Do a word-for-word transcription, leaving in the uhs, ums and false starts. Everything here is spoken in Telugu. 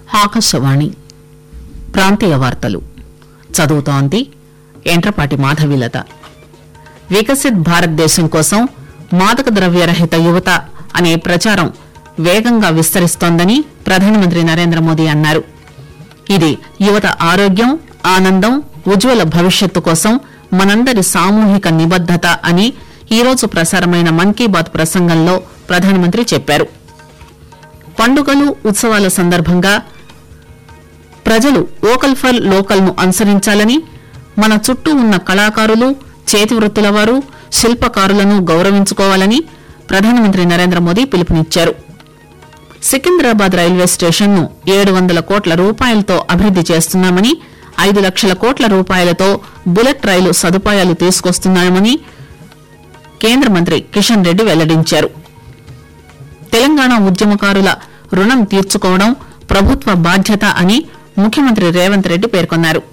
ఆకాశవాణి ప్రాంతీయ వార్తలు చదువుతోంది ఎంట్రపాటి మాధవీలత. వికసిత్ భారతదేశం కోసం మాదక ద్రవ్య రహిత యువత అనే ప్రచారం వేగంగా విస్తరిస్తోందని ప్రధానమంత్రి నరేంద్ర మోదీ అన్నారు. ఇది యువత ఆరోగ్యం, ఆనందం, ఉజ్వల భవిష్యత్తు కోసం మనందరి సామూహిక నిబద్దత అని ఈరోజు ప్రసారమైన మన్ కీ బాత్ ప్రసంగంలో ప్రధానమంత్రి చెప్పారు. పండుగలు, ఉత్సవాల సందర్భంగా ప్రజలు వోకల్ ఫర్ లోకల్ ను అనుసరించాలని, మన చుట్టూ ఉన్న కళాకారులు, చేతి వృత్తుల వారు, శిల్పకారులను గౌరవించుకోవాలని ప్రధానమంత్రి నరేంద్ర మోదీ పిలుపునిచ్చారు. సికింద్రాబాద్ రైల్వే స్టేషన్ ను ఏడు వందల కోట్ల రూపాయలతో అభివృద్ది చేస్తున్నామని, ఐదు లక్షల కోట్ల రూపాయలతో బుల్లెట్ రైలు సదుపాయాలు తీసుకొస్తున్నామని కేంద్ర మంత్రి కిషన్ రెడ్డి వెల్లడించారు. తెలంగాణ ఉద్యమకారుల రుణం తీర్చుకోవడం ప్రభుత్వ బాధ్యత అని ముఖ్యమంత్రి రేవంత్ రెడ్డి పేర్కొన్నారు.